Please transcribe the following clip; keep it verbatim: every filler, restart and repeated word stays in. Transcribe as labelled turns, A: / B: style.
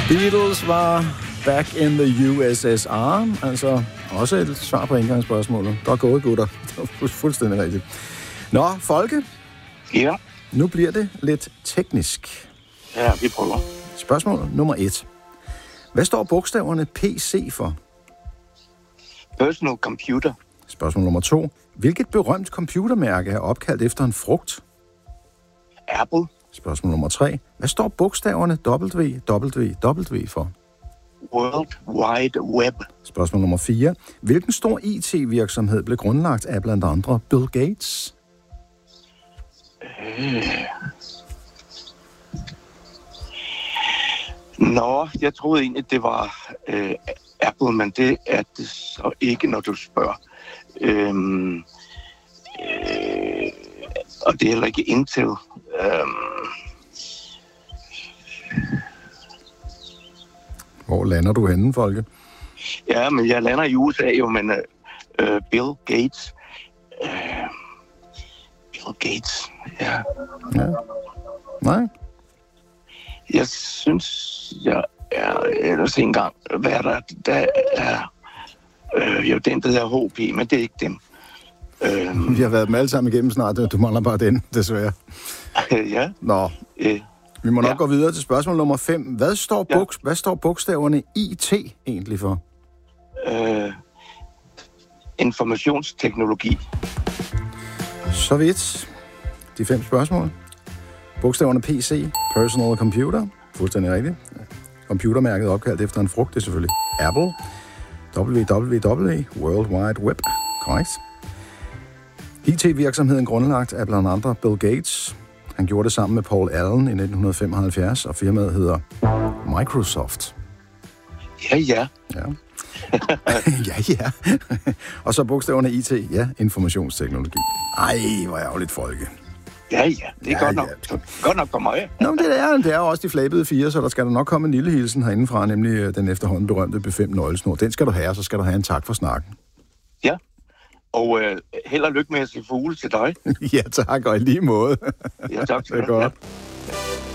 A: Beatles var back in the U S S R. Altså også et svar på indgangsspørgsmålet. Godt gået, gutter. Det var fuldstændig rigtigt. Nå, Folke.
B: Ja.
A: Nu bliver det lidt teknisk.
B: Ja, vi prøver.
A: Spørgsmål nummer et. Hvad står bogstaverne P C for?
B: Personal computer.
A: Spørgsmål nummer to. Hvilket berømt computermærke er opkaldt efter en frugt?
B: Apple.
A: Spørgsmål nummer tre. Hvad står bogstaverne W W W for?
B: World Wide Web.
A: Spørgsmål nummer fire. Hvilken stor I T-virksomhed blev grundlagt af blandt andre Bill Gates?
B: Øh. Nå, jeg troede egentlig, det var øh, Apple, men det er det så ikke, når du spørger. Øhm, øh, og det er heller ikke Intel. Øhm.
A: Hvor lander du henne, Folke?
B: Ja, men jeg lander i U S A jo, men øh, Bill Gates. Øh, Bill Gates, ja.
A: Ja. Nej.
B: Jeg synes, jeg er ellers ikke engang, hvad er der, der er øh, jo den, der hedder H P, men det er ikke dem. Øh,
A: Vi har været dem alle sammen igennem snart, du mangler bare den, desværre.
B: ja.
A: Nå,
B: Øh,
A: vi må nok
B: ja.
A: gå videre til spørgsmål nummer fem. Hvad står,
B: Ja.
A: bog, hvad står bogstaverne I T egentlig for?
B: øh, informationsteknologi.
A: Så vidt. De fem spørgsmål. Bogstaverne P C, Personal Computer, fuldstændig rigtigt. Computermærket opkaldt efter en frugt, det er selvfølgelig Apple. W W W, World Wide Web, korrekt. I T-virksomheden grundlagt af blandt andre Bill Gates. Han gjorde det sammen med Paul Allen i nitten femoghalvfjerds, og firmaet hedder Microsoft.
B: Ja, ja.
A: Ja. ja, ja. Og så bogstaverne I T, ja, informationsteknologi. Ej, hvor ærgerligt, Folke.
B: Ja, ja. Det er
A: Ja,
B: godt nok.
A: ja.
B: Godt nok for mig.
A: Nå, men det er, det er også de flabede fire, så der skal der nok komme en lille hilsen herindefra, nemlig den efterhånden berømte B fem nøglesnor. Den skal du have, og så skal du have en tak for snakken.
B: Ja. Og øh, held og lykke med at se fugle til dig.
A: Ja, tak, og i lige måde.
B: Ja, tak.
A: Det er godt.